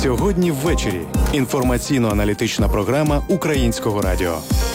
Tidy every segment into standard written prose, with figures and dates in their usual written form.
Сьогодні ввечері. Інформаційно-аналітична програма Українського радіо.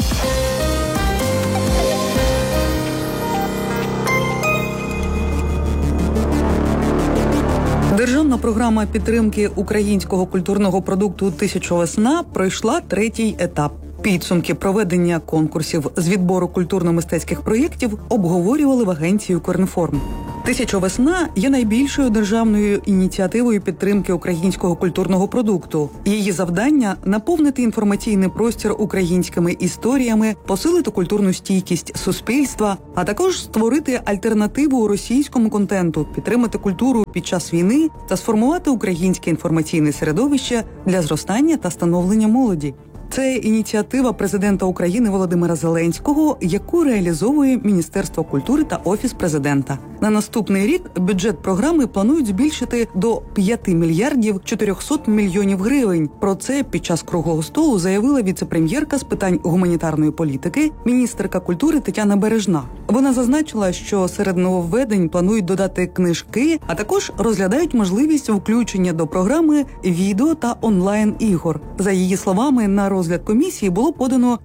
Державна програма підтримки українського культурного продукту «Тисяча весна» пройшла третій етап. Підсумки проведення конкурсів з відбору культурно-мистецьких проєктів обговорювали в агенції «Укрінформ». «Тисяча весна» є найбільшою державною ініціативою підтримки українського культурного продукту. Її завдання – наповнити інформаційний простір українськими історіями, посилити культурну стійкість суспільства, а також створити альтернативу російському контенту, підтримати культуру під час війни та сформувати українське інформаційне середовище для зростання та становлення молоді. Це ініціатива президента України Володимира Зеленського, яку реалізовує Міністерство культури та Офіс президента. На наступний рік бюджет програми планують збільшити до 5 мільярдів 400 мільйонів гривень. Про це під час круглого столу заявила віце-прем'єрка з питань гуманітарної політики, міністерка культури Тетяна Бережна. Вона зазначила, що серед нововведень планують додати книжки, а також розглядають можливість включення до програми відео та онлайн-ігор. За її словами, на розгляд комісії було подано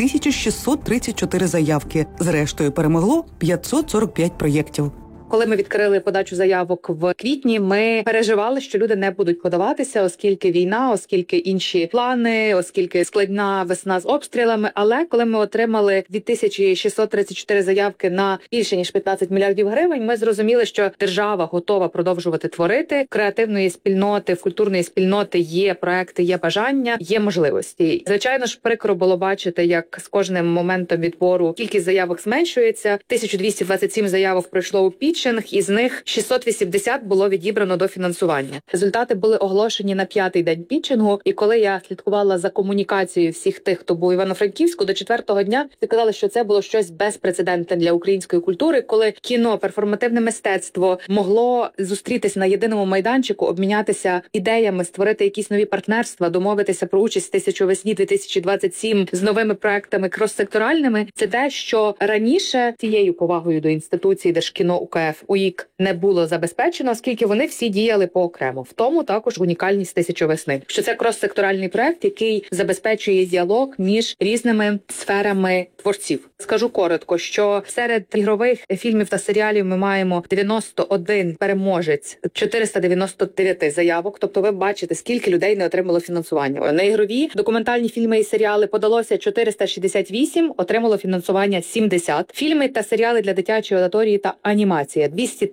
2634 заявки. Зрештою, перемогло 545 проєктів. Коли ми відкрили подачу заявок в квітні, ми переживали, що люди не будуть подаватися, оскільки війна, оскільки інші плани, оскільки складна весна з обстрілами. Але коли ми отримали 2634 заявки на більше ніж 15 мільярдів гривень, ми зрозуміли, що держава готова продовжувати творити. Креативної спільноти, культурної спільноти є проекти, є бажання, є можливості. Звичайно ж, прикро було бачити, як з кожним моментом відбору кількість заявок зменшується. 1227 заявок пройшло у пітч. Із них 680 було відібрано до фінансування. Результати були оголошені на 5-й день пітчингу, і коли я слідкувала за комунікацією всіх тих, хто був у Івано-Франківську, до 4-го дня сказали, що це було щось безпрецедентне для української культури, коли кіно, перформативне мистецтво могло зустрітись на єдиному майданчику, обмінятися ідеями, створити якісь нові партнерства, домовитися про участь в «Тисячу весні» 2027 з новими проектами крос-секторальними. Це те, що раніше цією повагою до інституції Держкіно УКФ УІК не було забезпечено, оскільки вони всі діяли поокремо. В тому також унікальність «Тисячі весни», що це крос-секторальний проект, який забезпечує діалог між різними сферами творців. Скажу коротко, що серед ігрових фільмів та серіалів ми маємо 91 переможець, 499 заявок. Тобто ви бачите, скільки людей не отримало фінансування. На ігрові документальні фільми і серіали подалося 468, отримало фінансування 70. Фільми та серіали для дитячої аудиторії та анімація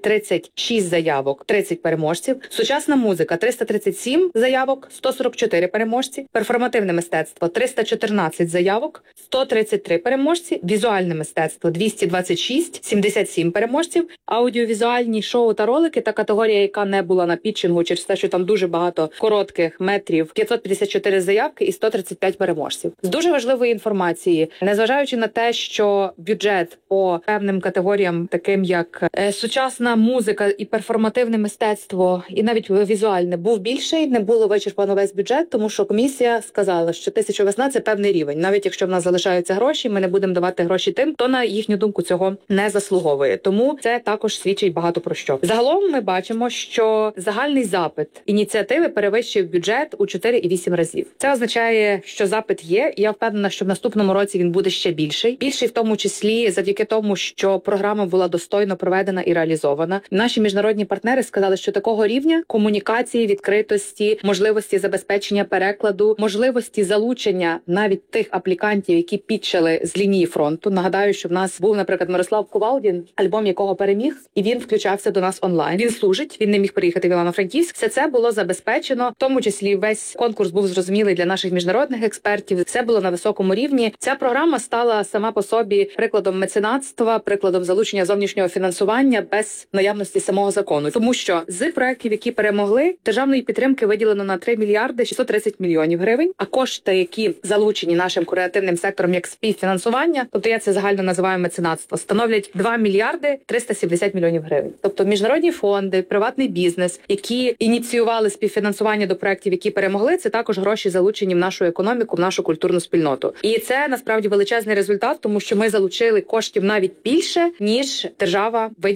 236 заявок, 30 переможців. Сучасна музика 337 заявок, 144 переможці. Перформативне мистецтво 314 заявок, 133 переможці. Візуальне мистецтво 226, 77 переможців. Аудіовізуальні шоу та ролики та категорія, яка не була на пітчингу через те, що там дуже багато коротких метрів, 554 заявки і 135 переможців. З дуже важливої інформації, незважаючи на те, що бюджет по певним категоріям, таким як сучасна музика і перформативне мистецтво, і навіть візуальне, був більший, не було вичерпано весь бюджет, тому що комісія сказала, що «Тисяча весна» – це певний рівень. Навіть якщо в нас залишаються гроші, ми не будемо давати гроші тим, хто, на їхню думку, цього не заслуговує. Тому це також свідчить багато про що. Загалом ми бачимо, що загальний запит ініціативи перевищив бюджет у 4,8 разів. Це означає, що запит є, і я впевнена, що в наступному році він буде ще більший. Більший в тому числі завдяки тому, що програма була достойно проведена і реалізована. Наші міжнародні партнери сказали, що такого рівня комунікації, відкритості, можливості забезпечення перекладу, можливості залучення навіть тих аплікантів, які підчили з лінії фронту. Нагадаю, що в нас був, наприклад, Мирослав Кувалдін, альбом якого переміг, і він включався до нас онлайн. Він служить, він не міг приїхати в Івано-Франківськ. Все це було забезпечено, в тому числі весь конкурс був зрозумілий для наших міжнародних експертів. Все було на високому рівні. Ця програма стала сама по собі прикладом меценатства, прикладом залучення зовнішнього фінансування без наявності самого закону. Тому що з проєктів, які перемогли, державної підтримки виділено на 3 мільярди 630 мільйонів гривень, а кошти, які залучені нашим креативним сектором як співфінансування, тобто я це загально називаю меценатство, становлять 2 мільярди 370 мільйонів гривень. Тобто міжнародні фонди, приватний бізнес, які ініціювали співфінансування до проєктів, які перемогли, це також гроші залучені в нашу економіку, в нашу культурну спільноту. І це насправді величезний результат, тому що ми залучили коштів навіть більше, ніж держава виділила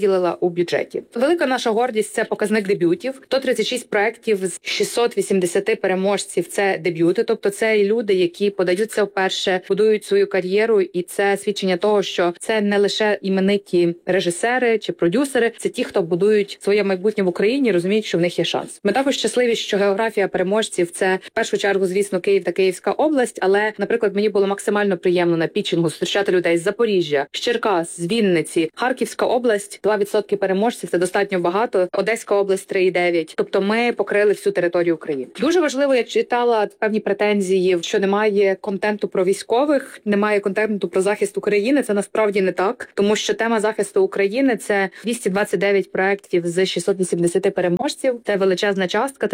виділила у бюджеті. Велика наша гордість – це показник дебютів. 136 проєктів з 680 переможців – це дебюти, тобто це і люди, які подаються вперше, будують свою кар'єру, і це свідчення того, що це не лише імениті режисери чи продюсери, це ті, хто будують своє майбутнє в Україні, розуміють, що в них є шанс. Ми також щасливі, що географія переможців – це в першу чергу, звісно, Київ та Київська область, але, наприклад, мені було максимально приємно на пітчингу зустрічати людей з Запоріжжя, з Черкас, з Вінниці, Харківська область, 2% переможців – це достатньо багато, Одеська область 3,9%. Тобто ми покрили всю територію України. Дуже важливо, я читала певні претензії, що немає контенту про військових, немає контенту про захист України. Це насправді не так, тому що тема захисту України – це 229 проєктів з 680 переможців. Це величезна частка,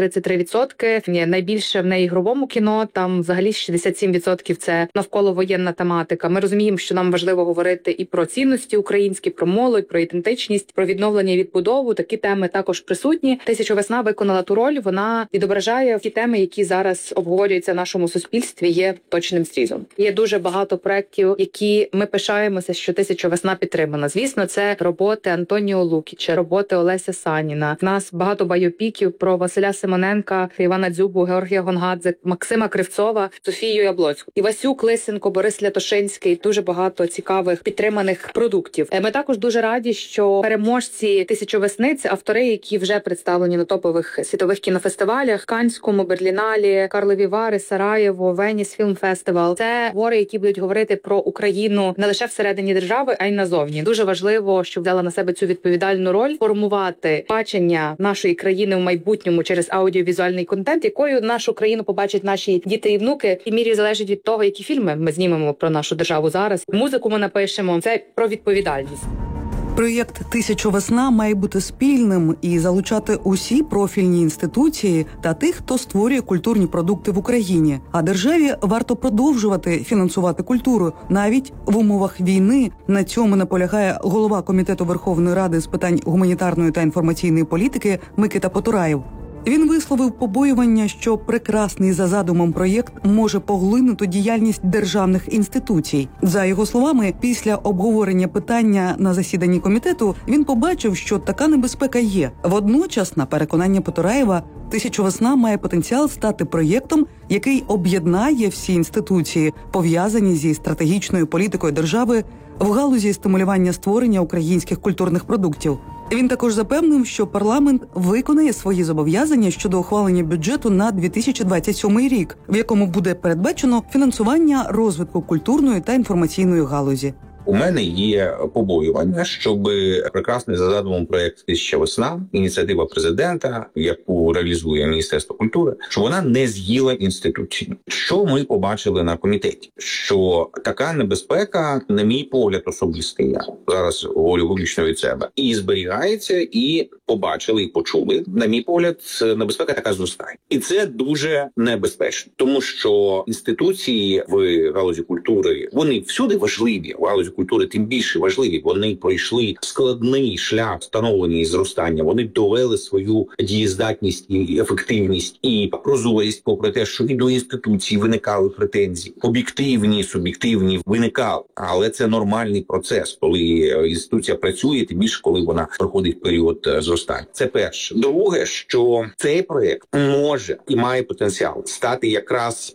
33%. Найбільше в неігровому кіно, там взагалі 67% – це навколовоєнна тематика. Ми розуміємо, що нам важливо говорити і про цінності українські, про молодь, про ідентичність, про відновлення і відбудову. Такі теми також присутні. «Тисяча весна» виконала ту роль, вона відображає ті теми, які зараз обговорюються в нашому суспільстві, є точним зрізом. Є дуже багато проєктів, які ми пишаємося, що «Тисяча весна» підтримана. Звісно, це роботи Антоніо Лукіча, роботи Олеся Саніна. В нас багато байопіків про Василя Симоненка, Івана Дзюбу, Георгія Гонгадзе, Максима Кривцова, Софію Яблоцьку, Івасюк, Лисенко, Борис Лятошинський. Дуже багато цікавих підтриманих продуктів. Ми також дуже раді, що переможці «Тисячі весни» – це автори, які вже представлені на топових світових кінофестивалях: Канському, Берліналі, Карлові Вари, Сараєво, Веніс Фільм Фестивал. Це твори, які будуть говорити про Україну не лише всередині держави, а й назовні. Дуже важливо, що взяла на себе цю відповідальну роль формувати бачення нашої країни в майбутньому через аудіовізуальний контент, якою нашу країну побачать наші діти і внуки. І мірі залежить від того, які фільми ми знімемо про нашу державу зараз. Музику ми напишемо. Це про відповідальність. Проєкт «Тисяча весна» має бути спільним і залучати усі профільні інституції та тих, хто створює культурні продукти в Україні. А державі варто продовжувати фінансувати культуру навіть в умовах війни. На цьому наполягає голова Комітету Верховної Ради з питань гуманітарної та інформаційної політики Микита Потураєв. Він висловив побоювання, що прекрасний за задумом проєкт може поглинути діяльність державних інституцій. За його словами, після обговорення питання на засіданні комітету він побачив, що така небезпека є. Водночас, на переконання Потураєва, «Тисяча весна» має потенціал стати проєктом, який об'єднає всі інституції, пов'язані зі стратегічною політикою держави в галузі стимулювання створення українських культурних продуктів. Він також запевнив, що парламент виконає свої зобов'язання щодо ухвалення бюджету на 2027 рік, в якому буде передбачено фінансування розвитку культурної та інформаційної галузі. У мене є побоювання, щоб прекрасний за задумом проєкт «Тисяча весна», ініціатива президента, яку реалізує Міністерство культури, що вона не з'їла інституції. Що ми побачили на комітеті? Що така небезпека, на мій погляд особистий, я зараз говорю виключно від себе, і зберігається, і побачили, і почули. На мій погляд, небезпека така зростає. І це дуже небезпечно, тому що інституції в галузі культури, вони всюди важливі, в галузі культури тим більше важливі. Вони пройшли складний шлях становлення і зростання. Вони довели свою дієздатність і ефективність і прозорість, попри те, що і до інституцій виникали претензії. Об'єктивні, суб'єктивні виникали. Але це нормальний процес, коли інституція працює, тим більше, коли вона проходить період зростання. Це перше. Друге, що цей проєкт може і має потенціал стати якраз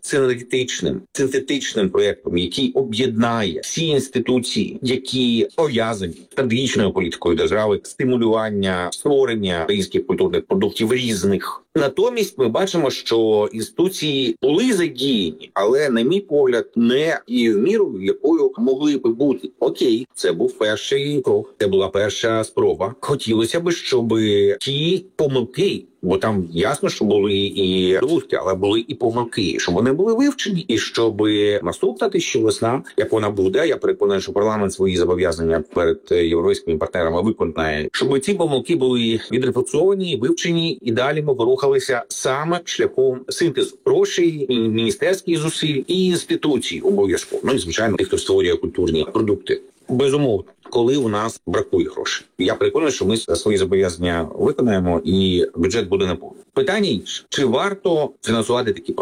синтетичним проєктом, який об'єднає всі інституції, які пов'язані з стратегічною політикою держави, стимулювання, створення українських культурних продуктів різних. Натомість ми бачимо, що інституції були задіяні, але, на мій погляд, не і в міру, якою могли би бути. Окей, це був перший крок, це була перша спроба. Хотілося б, щоб ті помилки, бо там ясно, що були і здобутки, але були і помилки, щоб вони були вивчені, і щоб наступна «Тисяча весна», як вона буде, я переконаний, що парламент свої зобов'язання перед європейськими партнерами виконає, щоб ці помилки були відрефлексовані, вивчені, і далі ми рухалися саме шляхом синтезу грошей, і міністерських зусиль, і інституцій обов'язково. Ну і, звичайно, тих, хто створює культурні продукти. Безумовно, коли у нас бракує грошей. Я переконаний, що ми свої зобов'язання виконаємо і бюджет буде наповнений. Питання інше. Чи варто фінансувати такі проекти?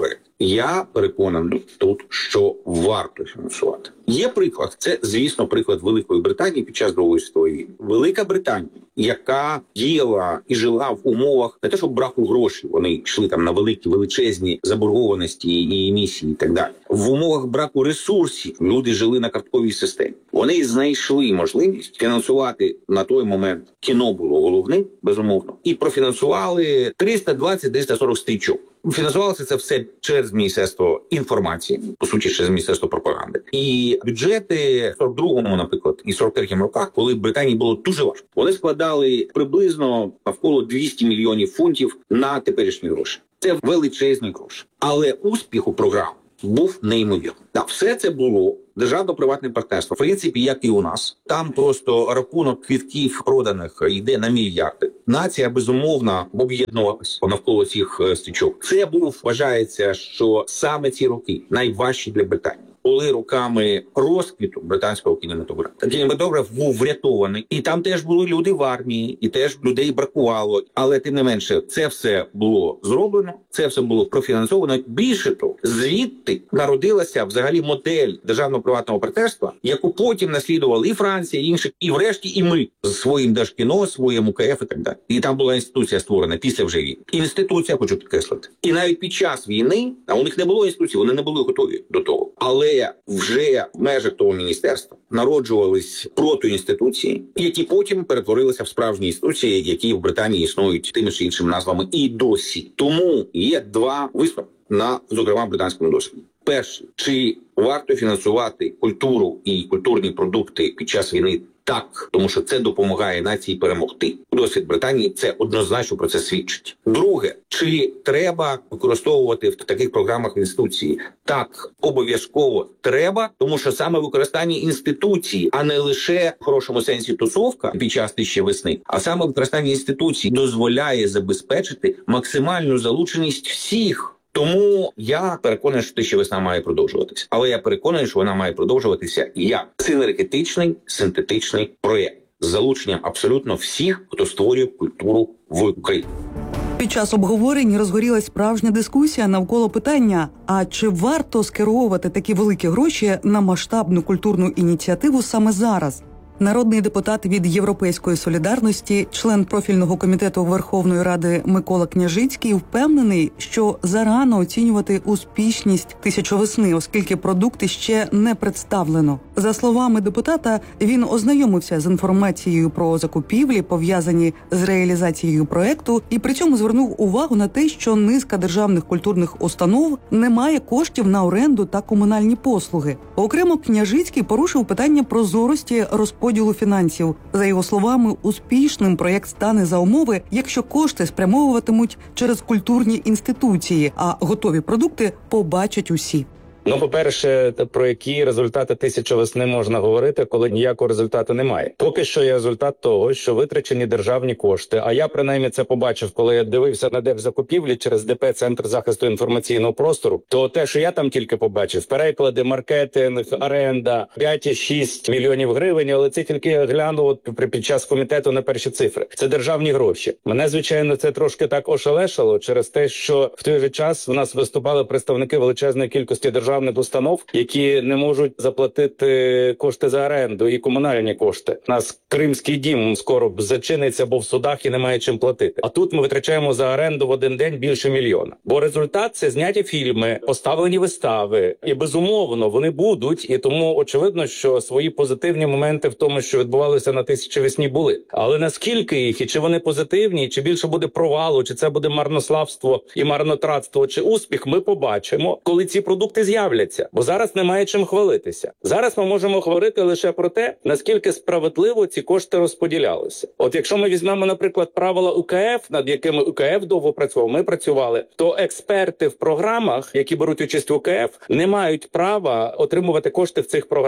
Я переконаний тут, що варто фінансувати. Є приклад, це, звісно, приклад Великої Британії під час Другої світової війни. Велика Британія, яка діяла і жила в умовах не те, що браку грошей, вони йшли там на величезні заборгованості і емісії і так далі. В умовах браку ресурсів люди жили на картковій системі. Вони знайшли можливість фінансувати на той момент, кіно було головним, безумовно, і профінансували 320-340 стрічок. Фінансувалося це все через Міністерство інформації, по суті, через Міністерство пропаганди. І бюджети в 42-му, наприклад, і 43-му роках, коли Британії було дуже важко, вони складали приблизно навколо 200 мільйонів фунтів на теперішні гроші. Це величезні гроші. Але успіх у програми був неймовірний. Так, все це було державно-приватне партнерство. В принципі, як і у нас. Там просто рахунок квитків проданих йде на мільярди. Нація, безумовно, об'єднувалась навколо цих стрічок. Це вважається, що саме ці роки найважчі для Британії. Були роками розквіту британського кінематографу. Кінематограф був врятований. І там теж були люди в армії, і теж людей бракувало. Але, тим не менше, це все було зроблено, це все було профінансовано. Більше того, звідти народилася взагалі модель державно-приватного партнерства, яку потім наслідували і Франція, і інші, і врешті і ми з своїм Держкіно, своїм УКФ і так далі. І там була інституція створена після вже війни. Інституція, хочу підкреслити. І навіть під час війни, а у них не було інституції, вони не були готові до того. Але вже в межах того міністерства народжувались протоінституції, які потім перетворилися в справжні інституції, які в Британії існують тими чи іншими назвами і досі. Тому є два висновки на, зокрема, британському досвіді. Перший, чи варто фінансувати культуру і культурні продукти під час війни? Так, тому що це допомагає нації перемогти. Досвід Британії це однозначно про це свідчить. Друге, чи треба використовувати в таких програмах інституції? Так, обов'язково треба, тому що саме використання інституцій, а не лише в хорошому сенсі тусовка під час «Тисячі весни», а саме використання інституцій дозволяє забезпечити максимальну залученість всіх. Тому я переконаний, що «Тисяча весна» має продовжуватися. Але я переконаний, що вона має продовжуватися як синергетичний, синтетичний проєкт з залученням абсолютно всіх, хто створює культуру в Україні. Під час обговорень розгорілась справжня дискусія навколо питання, а чи варто скеровувати такі великі гроші на масштабну культурну ініціативу саме зараз? Народний депутат від «Європейської солідарності», член профільного комітету Верховної Ради Микола Княжицький впевнений, що зарано оцінювати успішність «Тисячі весни», оскільки продукти ще не представлено. За словами депутата, він ознайомився з інформацією про закупівлі, пов'язані з реалізацією проекту, і при цьому звернув увагу на те, що низка державних культурних установ не має коштів на оренду та комунальні послуги. Окремо Княжицький порушив питання прозорості розподілу фінансів. За його словами, успішним проєкт стане за умови, якщо кошти спрямовуватимуть через культурні інституції, а готові продукти побачать усі. Ну, по-перше, про які результати «Тисячі весни» можна говорити, коли ніякого результату немає. Поки що є результат того, що витрачені державні кошти, а я принаймні це побачив, коли я дивився на держзакупівлі через ДП «Центр захисту інформаційного простору», то те, що я там тільки побачив, переклади, маркетинг, оренда, 5,6 мільйонів гривень, але це тільки я глянув під час комітету на перші цифри. Це державні гроші. Мене, звичайно, це трошки так ошелешило через те, що в той же час в нас виступали представники величезної кількості державних установ, які не можуть заплатити кошти за оренду і комунальні кошти. У нас Кримський дім скоро зачиниться, бо в судах і немає чим платити. А тут ми витрачаємо за оренду в один день більше мільйона. Бо результат – це зняті фільми, поставлені вистави. І безумовно вони будуть, і тому очевидно, що свої позитивні моменти в тому, що відбувалося на «Тисячі весні» були. Але наскільки їх, і чи вони позитивні, чи більше буде провалу, чи це буде марнославство і марнотратство, чи успіх, ми побачимо, коли ці продукти з'являться. Бо зараз немає чим хвалитися. Зараз ми можемо говорити лише про те, наскільки справедливо ці кошти розподілялися. От якщо ми візьмемо, наприклад, правила УКФ, над якими УКФ довго працював, ми працювали, то експерти в програмах, які беруть участь в УКФ, не мають права отримувати кошти в цих програмах.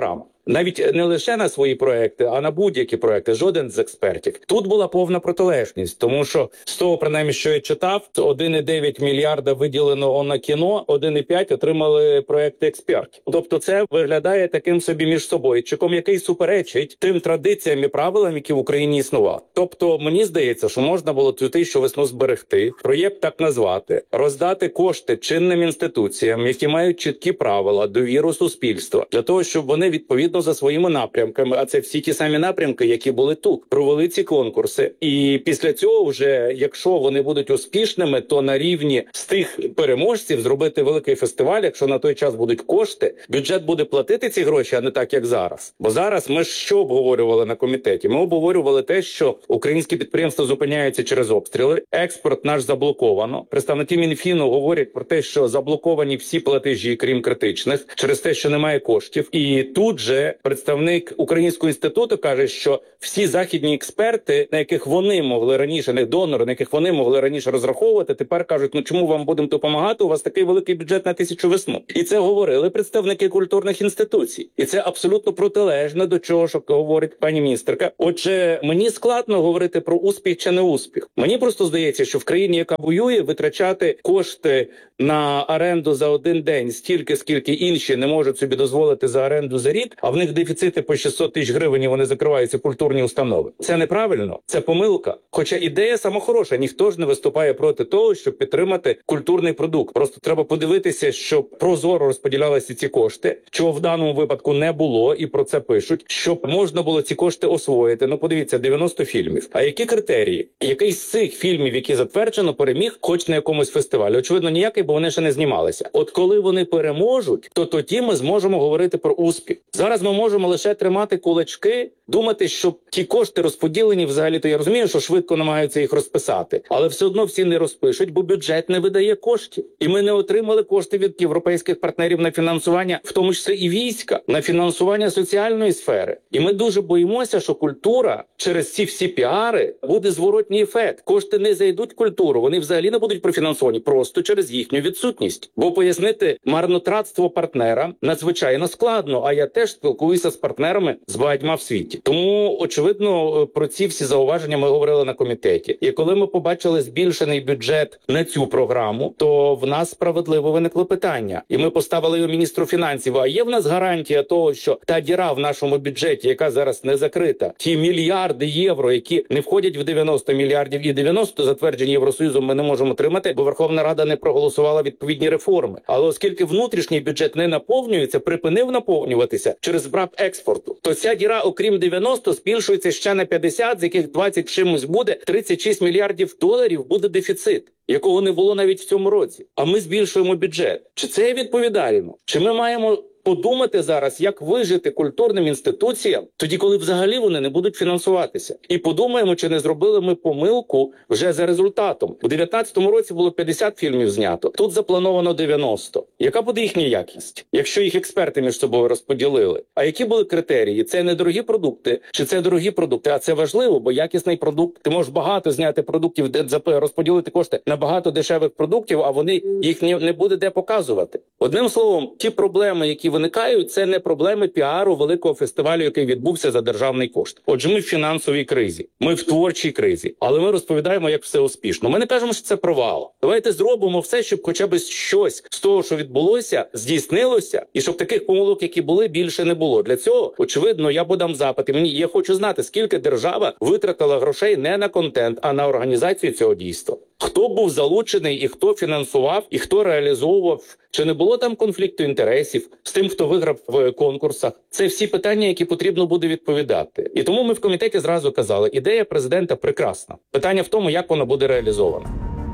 Навіть не лише на свої проекти, а на будь-які проекти. Жоден з експертів. Тут була повна протилежність, тому що з того, принаймні, що я читав, 1,9 мільярда виділеного на кіно, 1,5 отримали проекти експертів. Тобто це виглядає таким собі між собойчиком, який суперечить тим традиціям і правилам, які в Україні існували. Тобто мені здається, що можна було цю тисячу весну зберегти, проєкт так назвати, роздати кошти чинним інституціям, які мають чіткі правила, довіру суспільства, для того, щоб вони відповідно за своїми напрямками, а це всі ті самі напрямки, які були тут, провели ці конкурси. І після цього вже, якщо вони будуть успішними, то на рівні з тих переможців зробити великий фестиваль, якщо на той час будуть кошти, бюджет буде платити ці гроші, а не так, як зараз. Бо зараз ми що обговорювали на комітеті? Ми обговорювали те, що українські підприємства зупиняються через обстріли, експорт наш заблоковано. Представники Мінфіну говорять про те, що заблоковані всі платежі, крім критичних, через те, що немає коштів. І тут же представник Українського інституту каже, що всі західні експерти, на яких вони могли раніше, не донори, на яких вони могли раніше розраховувати, тепер кажуть, ну чому вам будемо допомагати, у вас такий великий бюджет на тисячу весну. І це говорили представники культурних інституцій. І це абсолютно протилежно до чого, що говорить пані міністерка. Отже, мені складно говорити про успіх чи не успіх. Мені просто здається, що в країні, яка воює, витрачати кошти на оренду за один день стільки, скільки інші не можуть собі дозволити за оренду за рік, а в них дефіцити по 600 тисяч гривень і вони закриваються культурні установи. Це неправильно, це помилка. Хоча ідея сама хороша, ніхто ж не виступає проти того, щоб підтримати культурний продукт. Просто треба подивитися, щоб прозоро розподілялися ці кошти, чого в даному випадку не було, і про це пишуть, щоб можна було ці кошти освоїти. Ну, подивіться, 90 фільмів. А які критерії? Який з цих фільмів, які затверджено, переміг хоч на якомусь фестивалі? Очевидно, ніякий, бо вони ще не знімалися. От коли вони переможуть, то тоді ми зможемо говорити про успіх. Зараз ми можемо лише тримати кулачки, думати, що ті кошти розподілені взагалі-то. Я розумію, що швидко намагаються їх розписати, але все одно всі не розпишуть, бо бюджет не видає коштів. І ми не отримали кошти від європейських партнерів на фінансування, в тому числі і війська, на фінансування соціальної сфери. І ми дуже боїмося, що культура через ці всі піари буде зворотній ефект. Кошти не зайдуть в культуру, вони взагалі не будуть профінансовані просто через їхню відсутність. Бо пояснити марнотратство партнера надзвичайно складно, а я теж спілкуюся з партнерами з багатьма в світі. Тому, очевидно, про ці всі зауваження ми говорили на комітеті. І коли ми побачили збільшений бюджет на цю програму, то в нас справедливо виникло питання. І ми поставили його міністру фінансів. А є в нас гарантія того, що та діра в нашому бюджеті, яка зараз не закрита, ті мільярди євро, які не входять в 90 мільярдів і 90 затверджені Євросоюзом, ми не можемо отримати, бо Верховна Рада не проголосувала відповідні реформи. Але оскільки внутрішній бюджет не наповнюється, припинив наповнюватися через брак експорту, то ця діра, окрім 90, збільшується ще на 50, з яких 20 чимось буде, 36 мільярдів доларів буде дефіцит, якого не було навіть в цьому році. А ми збільшуємо бюджет. Чи це є відповідально? Чи ми маємо подумати зараз, як вижити культурним інституціям, тоді, коли взагалі вони не будуть фінансуватися. І подумаємо, чи не зробили ми помилку вже за результатом. У 19-му році було 50 фільмів знято, тут заплановано 90. Яка буде їхня якість, якщо їх експерти між собою розподілили? А які були критерії? Це недорогі продукти, чи це дорогі продукти? А це важливо, бо якісний продукт, ти можеш багато зняти продуктів, де розподілити кошти на багато дешевих продуктів, а вони їх не буде де показувати. Одним словом, ті проблеми, які виникають, це не проблеми піару великого фестивалю, який відбувся за державний кошт. Отже, ми в фінансовій кризі, ми в творчій кризі, але ми розповідаємо, як все успішно. Ми не кажемо, що це провал. Давайте зробимо все, щоб хоча б щось з того, що відбулося, здійснилося, і щоб таких помилок, які були, більше не було. Для цього, очевидно, я подам запит. Я хочу знати, скільки держава витратила грошей не на контент, а на організацію цього дійства. Хто був залучений, і хто фінансував, і хто реалізовував. Чи не було там конфлікту інтересів з тим, хто виграв в конкурсах? Це всі питання, які потрібно буде відповідати. І тому ми в комітеті зразу казали, ідея президента прекрасна. Питання в тому, як вона буде реалізована.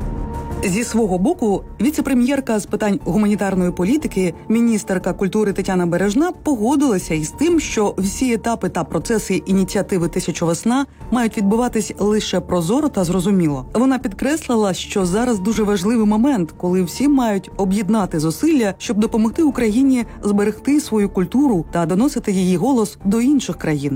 Зі свого боку, віце-прем'єрка з питань гуманітарної політики, міністерка культури Тетяна Бережна погодилася із тим, що всі етапи та процеси ініціативи «Тисяча весна» мають відбуватись лише прозоро та зрозуміло. Вона підкреслила, що зараз дуже важливий момент, коли всі мають об'єднати зусилля, щоб допомогти Україні зберегти свою культуру та доносити її голос до інших країн.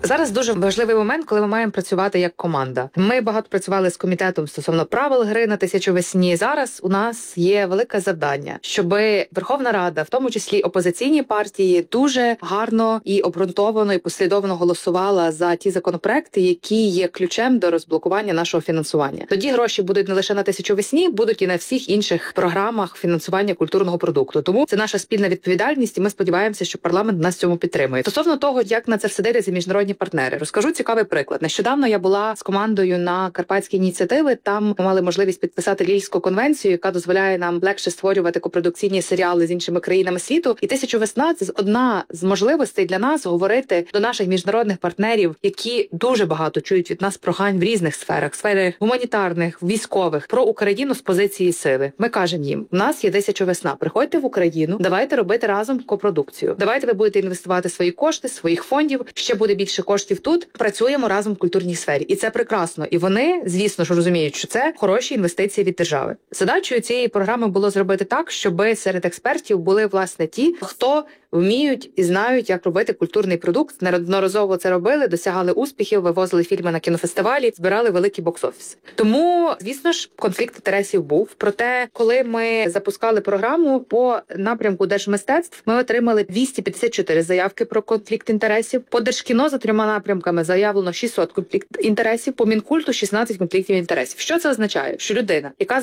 Зараз дуже важливий момент, коли ми маємо працювати як команда. Ми багато працювали з комітетом стосовно правил гри на Тисячовесні. Зараз у нас є велике завдання, щоб Верховна Рада, в тому числі опозиційні партії, дуже гарно і обґрунтовано і послідовно голосувала за ті законопроекти, які є ключем до розблокування нашого фінансування. Тоді гроші будуть не лише на Тисячовесні, будуть і на всіх інших програмах фінансування культурного продукту. Тому це наша спільна відповідальність, і ми сподіваємося, що парламент нас в цьому підтримує. Стосовно того, як на це все дивляться міжнародні партнери, розкажу цікавий приклад. Нещодавно я була з командою на Карпатській ініціативи. Там ми мали можливість підписати Лільську конвенцію, яка дозволяє нам легше створювати копродукційні серіали з іншими країнами світу. І Тисячовесна – це одна з можливостей для нас говорити до наших міжнародних партнерів, які дуже багато чують від нас прохань в різних сферах, сфери гуманітарних, військових, про Україну з позиції сили. Ми кажемо їм: у нас є Тисячовесна, приходьте в Україну, давайте робити разом копродукцію. Давайте ви будете інвестувати свої кошти, своїх фондів, ще буде більше коштів тут. Працюємо разом в культурній сфері. І це прекрасно. І вони, звісно ж, розуміють, що це хороші інвестиції від держави. Задачею цієї програми було зробити так, щоб серед експертів були, власне, ті, хто вміють і знають, як робити культурний продукт. Неодноразово це робили, досягали успіхів, вивозили фільми на кінофестивалі, збирали великі бокс-офіси. Тому, звісно ж, конфлікт інтересів був. Проте, коли ми запускали програму по напрямку держмистецтв, ми отримали 254 заявки про конфлікт інтересів. По Держкіно за 3 напрямками заявлено 600 конфлікт інтересів, по Мінкульту 16 конфліктів інтересів. Що це означає? Що людина, яка